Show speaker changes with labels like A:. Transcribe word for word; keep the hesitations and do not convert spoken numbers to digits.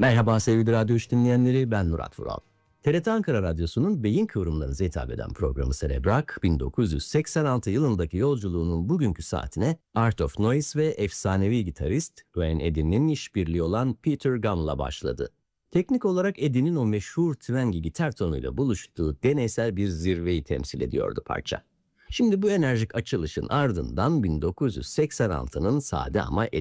A: Merhaba sevgili Radyo üç dinleyenleri, ben Murat Vural. T R T Ankara Radyosu'nun beyin kıvrımlarınıza hitap eden programı Cerebrak, bin dokuz yüz seksen altı yılındaki yolculuğunun bugünkü saatine Art of Noise ve efsanevi gitarist Duane Eddy'nin işbirliği olan Peter Gunn'la başladı. Teknik olarak Eddy'nin o meşhur twengi gitar tonuyla buluştuğu deneysel bir zirveyi temsil ediyordu parça. Şimdi bu enerjik açılışın ardından bin dokuz yüz seksen altının sade ama